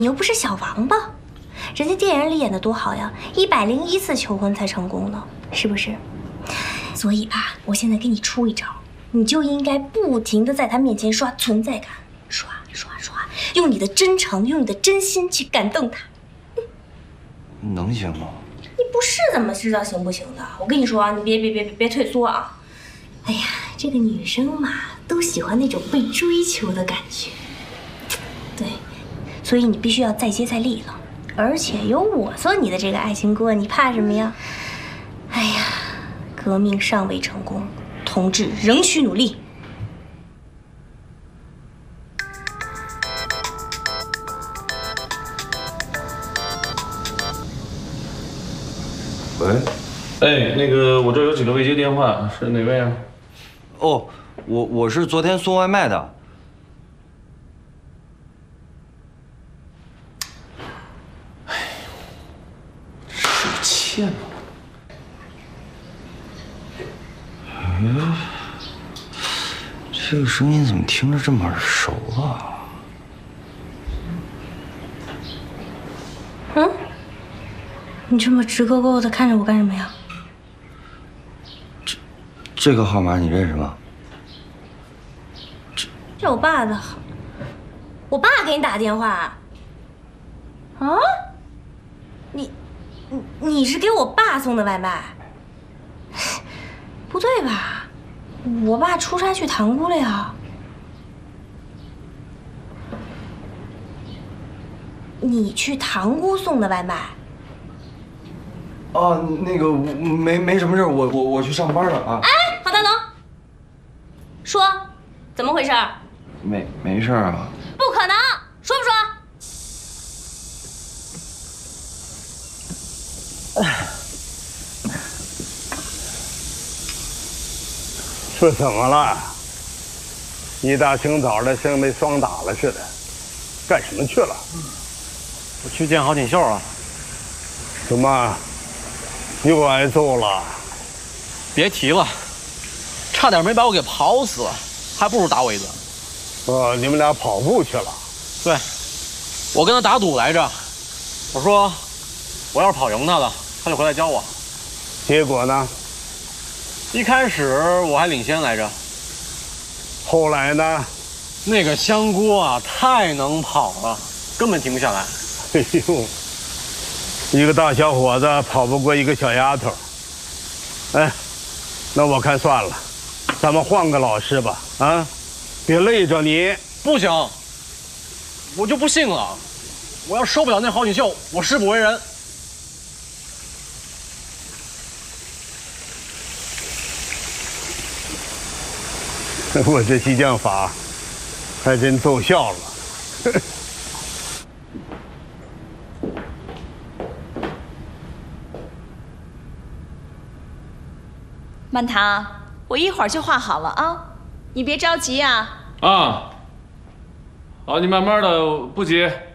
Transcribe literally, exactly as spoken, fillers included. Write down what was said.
你又不是小王八，人家电影里演的多好呀，一百零一次求婚才成功呢，是不是？所以吧，我现在给你出一招，你就应该不停的在他面前刷存在感，刷刷刷，用你的真诚，用你的真心去感动他。 嗯、能行吗？ 你不试怎么知道行不行的？我跟你说啊，你别别别别别退缩啊！哎呀，这个女生嘛，都喜欢那种被追求的感觉。对，所以你必须要再接再厉了。而且有我做你的这个爱情顾问，你怕什么呀？哎呀，革命尚未成功，同志仍需努力。 喂， 哎，那个我这有几个未接电话，是哪位啊？ 哦，我我是昨天送外卖的。 哎，手欠了。 哎，这个声音怎么听着这么耳熟啊？ 嗯？你这么直勾勾的看着我干什么呀？ 这这个号码你认识吗？ 这这我爸的，我爸给你打电话啊？你你你是给我爸送的外卖？不对吧？我爸出差去塘沽了呀。你去塘沽送的外卖？ 哦，那个没没什么事，我我我去上班了啊。 哎，郝大龙，说，怎么回事？ 没没事啊。 不可能，说不说？ 是怎么了？一大清早的，像被霜打了似的，干什么去了？ 我去见郝锦绣了。 怎么？又挨揍了？ 别提了，差点没把我给跑死，还不如打我一顿。 哦，你们俩跑步去了？ 对，我跟他打赌来着，我说我要是跑赢他了，他就回来教我。 结果呢？ 一开始我还领先来着， 后来呢？ 那个香菇啊，太能跑了，根本停不下来。 哎呦！一个大小伙子跑不过一个小丫头，哎，那我看算了，咱们换个老师吧，啊，别累着你。 不行，我就不信了，我要受不了那郝锦绣，我誓不为人。 我这激将法还真奏效了。 满堂，我一会儿就画好了啊，你别着急啊。 啊，好，你慢慢的，不急。